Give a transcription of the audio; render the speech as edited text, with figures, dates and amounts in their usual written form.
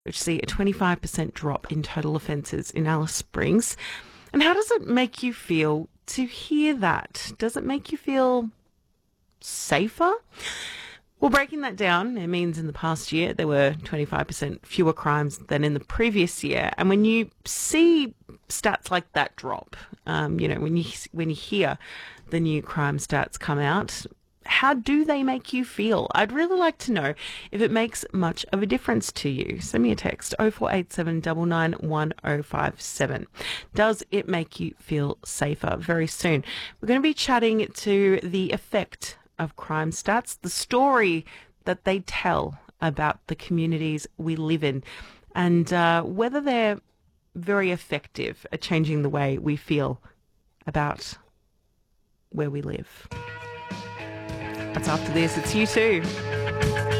which see a 25% drop in total offences in Alice Springs. And how does it make you feel to hear that? Does it make you feel safer? Well, breaking that down, it means in the past year there were 25% fewer crimes than in the previous year. And when you see stats like that drop, when you hear the new crime stats come out, how do they make you feel? I'd really like to know if it makes much of a difference to you. Send me a text 0487 991 Does it make you feel safer? Very soon we're going to be chatting to the effect of crime stats, the story that they tell about the communities we live in, and whether they're very effective at changing the way we feel about where we live. That's after this. It's U2.